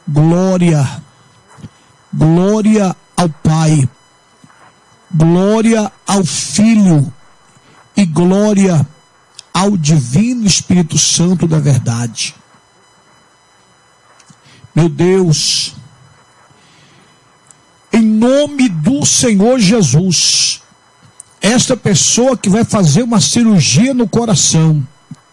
Glória, glória ao Pai, glória ao Filho e glória ao Divino Espírito Santo da verdade. Meu Deus, em nome do Senhor Jesus, esta pessoa que vai fazer uma cirurgia no coração,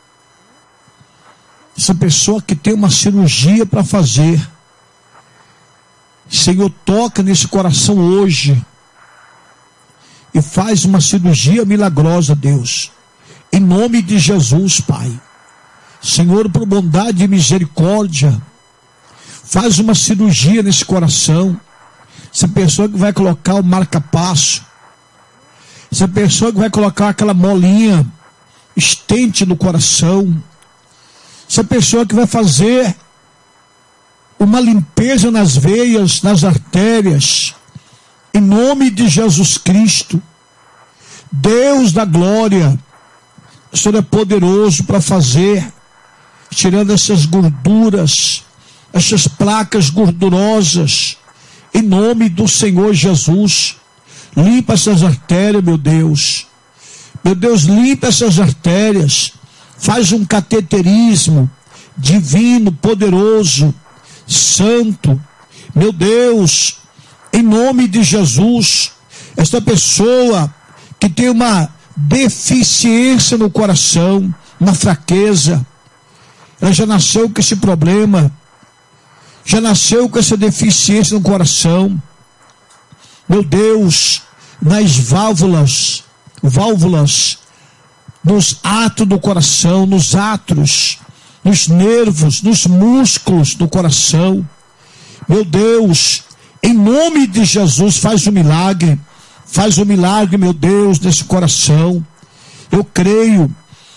essa pessoa que tem uma cirurgia para fazer, Senhor, toca nesse coração hoje e faz uma cirurgia milagrosa, Deus, em nome de Jesus, Pai. Senhor, por bondade e misericórdia, faz uma cirurgia nesse coração. Essa pessoa que vai colocar o marca-passo, essa pessoa que vai colocar aquela molinha estente no coração, essa pessoa que vai fazer uma limpeza nas veias, nas artérias, em nome de Jesus Cristo, Deus da glória, o Senhor é poderoso para fazer, tirando essas gorduras, essas placas gordurosas, em nome do Senhor Jesus. Limpa essas artérias, meu Deus. Meu Deus, limpa essas artérias. Faz um cateterismo divino, poderoso, santo. Meu Deus, em nome de Jesus, esta pessoa que tem uma deficiência no coração, uma fraqueza, ela já nasceu com esse problema, já nasceu com essa deficiência no coração. Meu Deus, nas válvulas, nos atos do coração, nos átrios, nos nervos, nos músculos do coração. Meu Deus, em nome de Jesus, faz um milagre, meu Deus, nesse coração. Eu creio,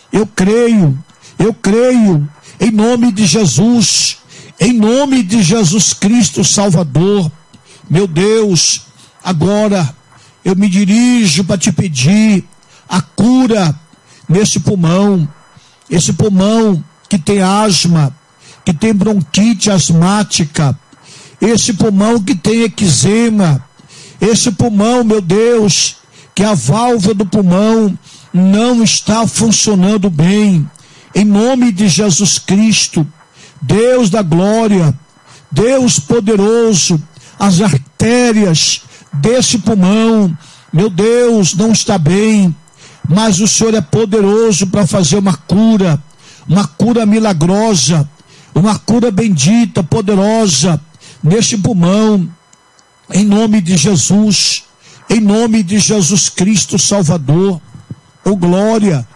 em nome de Jesus, em nome de Jesus Cristo Salvador. Meu Deus, agora eu me dirijo para te pedir a cura nesse pulmão, esse pulmão que tem asma, que tem bronquite asmática, esse pulmão que tem eczema, esse pulmão, meu Deus, que a válvula do pulmão não está funcionando bem. Em nome de Jesus Cristo, Deus da glória, Deus poderoso, as artérias desse pulmão, meu Deus, não está bem, mas o Senhor é poderoso para fazer uma cura milagrosa, uma cura bendita, poderosa, neste pulmão, em nome de Jesus, em nome de Jesus Cristo Salvador. Oh glória,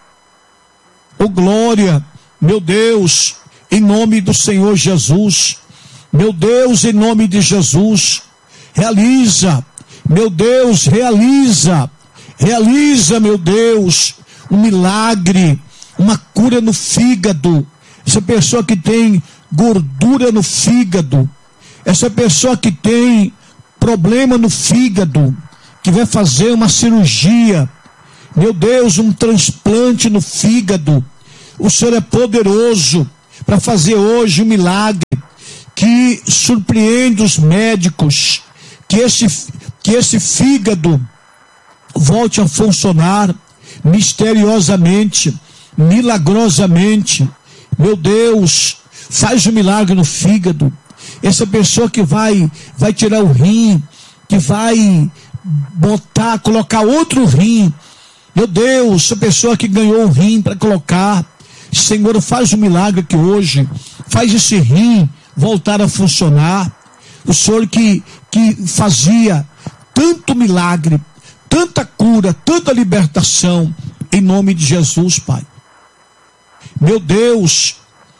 meu Deus, em nome do Senhor Jesus, meu Deus, em nome de Jesus, realiza, meu Deus, realiza, meu Deus, um milagre, uma cura no fígado. Essa pessoa que tem gordura no fígado, essa pessoa que tem problema no fígado, que vai fazer uma cirurgia, meu Deus, um transplante no fígado, o Senhor é poderoso para fazer hoje um milagre que surpreende os médicos, que esse fígado volte a funcionar misteriosamente, milagrosamente. Meu Deus, faz um milagre no fígado. Essa pessoa que vai tirar o rim, que vai colocar outro rim, meu Deus, essa pessoa que ganhou o rim para colocar, Senhor, faz um milagre aqui hoje, faz esse rim voltar a funcionar. O Senhor que fazia tanto milagre, tanta cura, tanta libertação, em nome de Jesus, Pai. Meu Deus,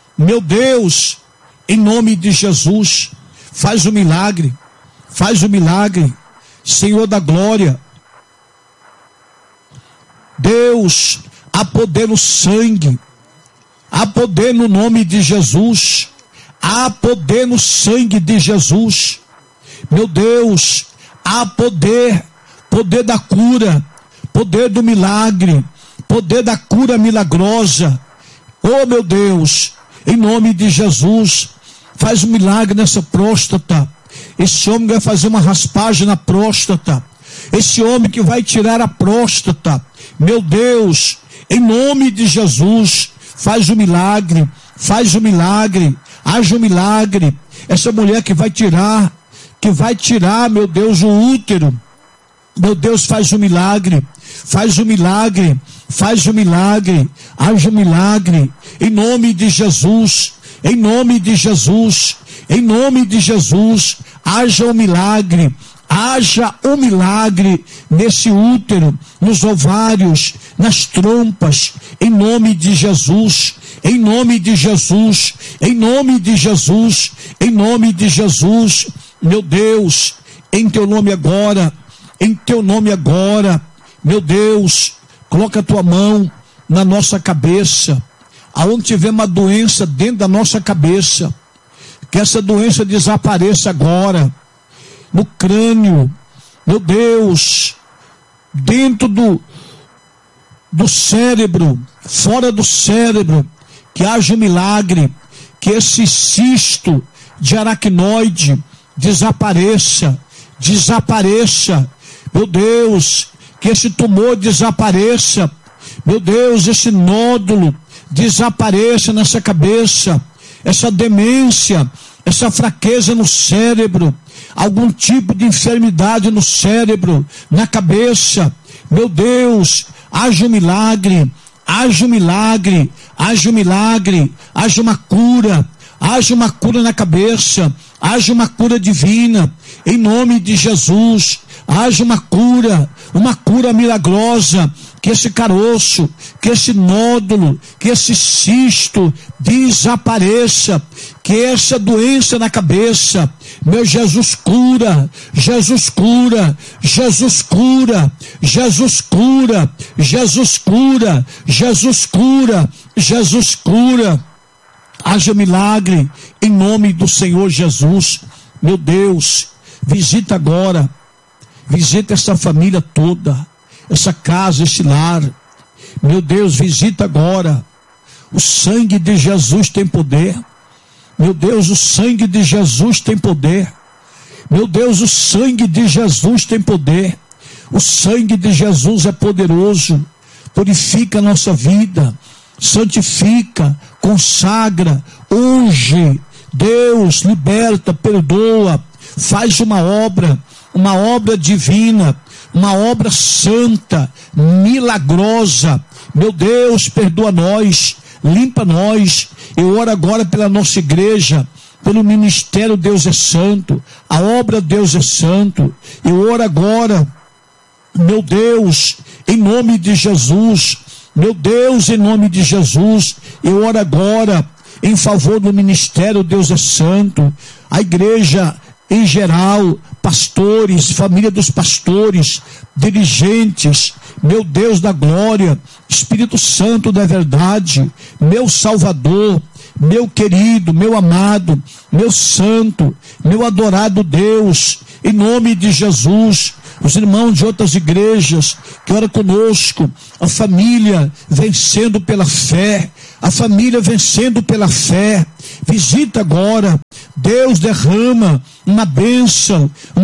em nome de Jesus, faz um milagre, Senhor da glória. Deus, há poder no sangue, há poder no nome de Jesus, há poder no sangue de Jesus. Meu Deus, há poder da cura, poder do milagre, poder da cura milagrosa. Oh meu Deus, em nome de Jesus, Faz um milagre nessa próstata. Esse homem vai fazer uma raspagem na próstata. Esse homem que vai tirar a próstata. Meu Deus, em nome de Jesus, faz um milagre. Faz um milagre. Haja um milagre. Essa mulher que vai tirar, meu Deus, o útero. Meu Deus, faz um milagre. Faz um milagre. Faz um milagre. Haja um milagre. Em nome de Jesus. Em nome de Jesus. Em nome de Jesus. Haja um milagre. Haja um milagre nesse útero, nos ovários, nas trompas, em nome de Jesus, em nome de Jesus, em nome de Jesus, em nome de Jesus. Meu Deus, em teu nome agora, meu Deus, coloca a tua mão na nossa cabeça, aonde tiver uma doença dentro da nossa cabeça, que essa doença desapareça agora. No crânio, meu Deus, dentro do cérebro, fora do cérebro, que haja um milagre, que esse cisto de aracnoide desapareça, meu Deus, que esse tumor desapareça, meu Deus, esse nódulo desapareça nessa cabeça, essa demência, essa fraqueza no cérebro, algum tipo de enfermidade no cérebro, na cabeça, meu Deus, haja um milagre, haja um milagre, haja um milagre, haja uma cura na cabeça, haja uma cura divina, em nome de Jesus, haja uma cura milagrosa, que esse caroço, que esse nódulo, que esse cisto desapareça, que essa doença na cabeça, meu Jesus cura, Jesus cura, Jesus cura, Jesus cura, Jesus cura, Jesus cura, Jesus cura. Haja milagre em nome do Senhor Jesus. Meu Deus, visita agora, visita essa família toda, essa casa, esse lar. Meu Deus, visita agora. O sangue de Jesus tem poder. Meu Deus, o sangue de Jesus tem poder. Meu Deus, o sangue de Jesus tem poder. O sangue de Jesus é poderoso. Purifica a nossa vida, santifica, consagra, unge. Deus, liberta, perdoa, faz uma obra divina, uma obra santa, milagrosa. Meu Deus, perdoa nós, limpa nós. Eu oro agora pela nossa igreja, pelo ministério Deus é Santo, a obra Deus é Santo. Eu oro agora, meu Deus, em nome de Jesus. Meu Deus, em nome de Jesus, eu oro agora em favor do ministério Deus é Santo, a igreja em geral, pastores, família dos pastores, dirigentes, meu Deus da glória, Espírito Santo da verdade, meu Salvador, meu querido, meu amado, meu santo, meu adorado Deus, em nome de Jesus. Os irmãos de outras igrejas que oram conosco, a família vencendo pela fé, a família vencendo pela fé. Visita agora, Deus derrama uma bênção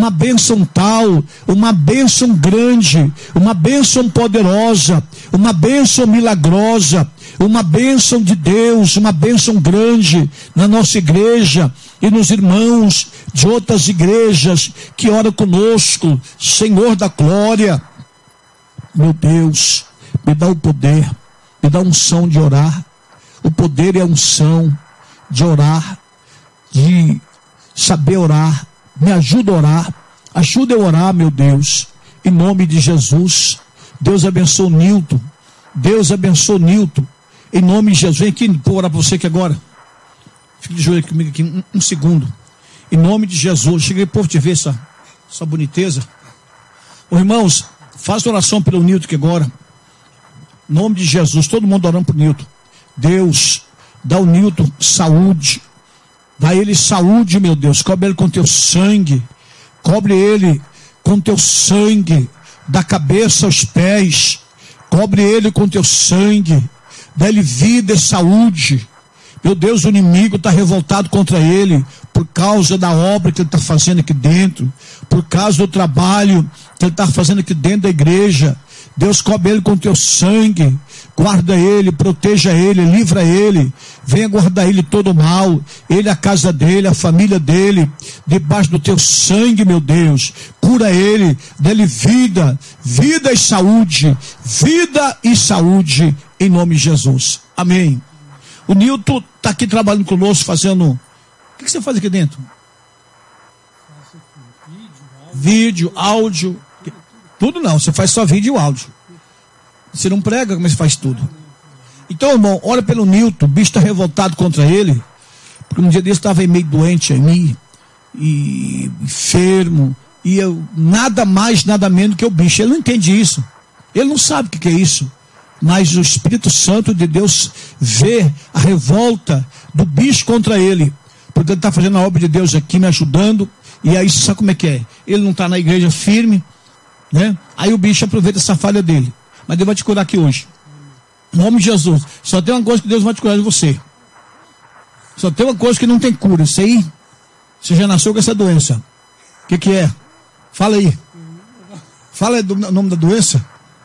tal, uma bênção grande, uma bênção poderosa, uma bênção milagrosa, uma bênção de Deus, uma bênção grande na nossa igreja e nos irmãos de outras igrejas que oram conosco. Senhor da glória, meu Deus, me dá o poder, me dá a unção de orar. O poder e a unção de orar, de saber orar. Me ajuda a orar, ajuda eu a orar, meu Deus, em nome de Jesus. Deus abençoe o Nilton, Deus abençoe o Nilton, em nome de Jesus. Vem aqui, vou orar para você aqui agora. Fique de joelho comigo aqui um segundo. Em nome de Jesus. Cheguei por te ver essa boniteza. Ô, irmãos, faça oração pelo Nilton aqui agora. Em nome de Jesus, todo mundo orando por Nilton. Deus, dá ao Nilton saúde. Dá a ele saúde, meu Deus. Cobre ele com teu sangue. Cobre ele com teu sangue, da cabeça aos pés. Cobre ele com teu sangue. Dá ele vida e saúde. Meu Deus, o inimigo está revoltado contra ele por causa da obra que ele está fazendo aqui dentro, por causa do trabalho que ele está fazendo aqui dentro da igreja. Deus, cobre ele com teu sangue, guarda ele, proteja ele, livra ele, venha guardar ele todo mal, ele, a casa dele, a família dele, debaixo do teu sangue, meu Deus, cura ele, dê-lhe vida e saúde, em nome de Jesus, amém. O Nilton está aqui trabalhando conosco, fazendo, o que você faz aqui dentro? Vídeo, áudio. Tudo não, você faz só vídeo e áudio. Você não prega, como você faz tudo. Então, irmão, olha pelo Nilton, o bicho está revoltado contra ele, porque um dia desse estava meio doente aí, e enfermo, e eu, nada mais, nada menos que o bicho. Ele não entende isso, ele não sabe o que é isso, mas o Espírito Santo de Deus vê a revolta do bicho contra ele, porque ele está fazendo a obra de Deus aqui, me ajudando, e aí sabe como é que é? Ele não está na igreja firme, né? Aí o bicho aproveita essa falha dele. Mas Deus vai te curar aqui hoje, em nome de Jesus. Só tem uma coisa que Deus vai te curar de você. Só tem uma coisa que não tem cura. Isso aí, você já nasceu com essa doença. O que é? Fala aí. Fala aí do nome da doença.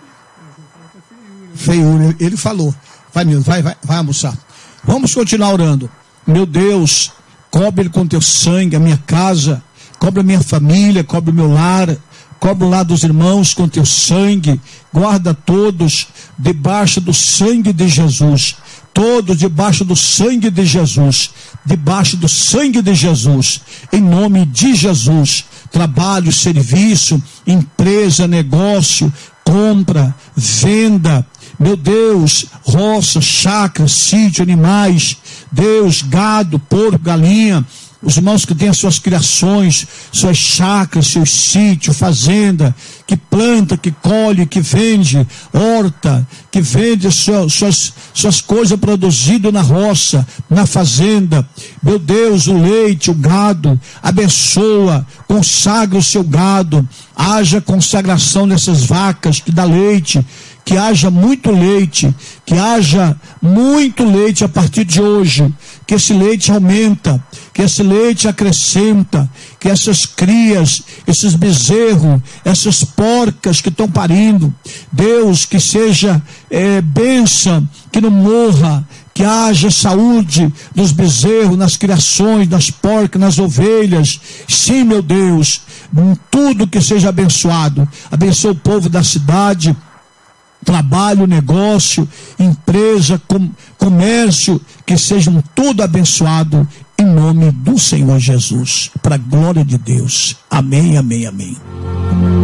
Feiura. Ele falou. Vai, meu, vai almoçar. Vamos continuar orando. Meu Deus, cobre com teu sangue a minha casa, cobre a minha família, cobre o meu lar, cobre o lar dos irmãos com teu sangue, guarda todos debaixo do sangue de Jesus, todos debaixo do sangue de Jesus, debaixo do sangue de Jesus, em nome de Jesus. Trabalho, serviço, empresa, negócio, compra, venda, meu Deus, roça, chácara, sítio, animais, Deus, gado, porco, galinha, os irmãos que têm as suas criações, suas chácaras, seus sítios, fazenda, que planta, que colhe, que vende, horta, que vende suas coisas produzidas na roça, na fazenda. Meu Deus, o leite, o gado, abençoa, consagra o seu gado, haja consagração nessas vacas que dá leite, que haja muito leite a partir de hoje, que esse leite aumenta, que esse leite acrescenta, que essas crias, esses bezerros, essas porcas que estão parindo, Deus, que seja bênção, que não morra, que haja saúde nos bezerros, nas criações, nas porcas, nas ovelhas. Sim, meu Deus, tudo que seja abençoado. Abençoa o povo da cidade, trabalho, negócio, empresa, comércio, que sejam tudo abençoado em nome do Senhor Jesus, para a glória de Deus. Amém, amém, amém.